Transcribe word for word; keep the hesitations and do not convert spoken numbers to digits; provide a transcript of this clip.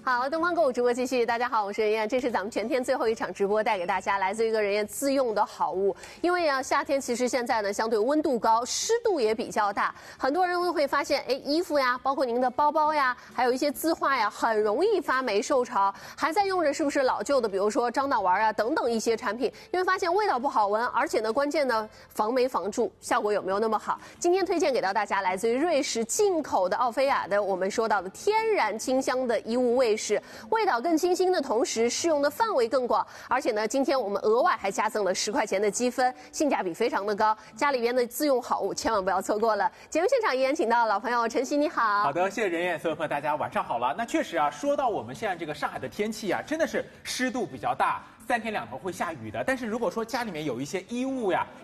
好，东方购物直播继续。大家好，我是任燕，这是咱们全天最后一场直播，带给大家来自于一个任燕自用的好物。因为啊，夏天其实现在呢，相对温度高，湿度也比较大，很多人会发现，哎，衣服呀，包括您的包包呀，还有一些字画呀，很容易发霉受潮。还在用着是不是老旧的，比如说樟脑丸啊等等一些产品，你会发现味道不好闻，而且呢，关键呢，防霉防蛀，效果有没有那么好？今天推荐给到大家，来自于瑞士进口的奥菲亚的，我们说到的天然清香的衣物卫士，味道更清新的同时，适用的范围更广，而且呢，今天我们额外还加赠了十块钱的积分，性价比非常的高，家里边的自用好物千万不要错过了。节目现场依然请到老朋友晨曦，你好。 好的，谢谢任燕，所有朋友大家晚上好了。那确实啊，说到我们现在这个上海的天气啊，真的是湿度比较大，三天两头会下雨的。但是如果说家里面有一些衣物呀，